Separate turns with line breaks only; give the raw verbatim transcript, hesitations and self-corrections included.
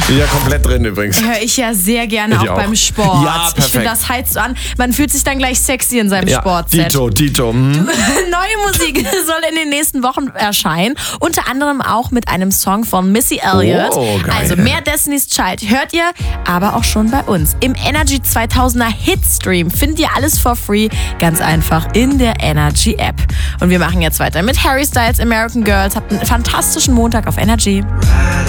Ja, komplett drin übrigens.
Höre ich ja sehr gerne
Ich
auch,
auch.
beim Sport.
Ja,
ich
perfekt.
finde, das heizt so an. Man fühlt sich dann gleich sexy in seinem
Ja,
Sportset.
Dito, Dito. Hm.
Neue Musik soll in den nächsten Wochen erscheinen. Unter anderem auch mit einem Song von Missy Elliott.
Oh, geil.
Also mehr Destiny's Child hört ihr, aber auch schon bei uns. Im Energy zweitausender Hitstream findet ihr alles for free. Ganz einfach in der Energy App. Und wir machen jetzt weiter mit Harry Styles American Girls. Habt einen fantastischen Montag auf Energy.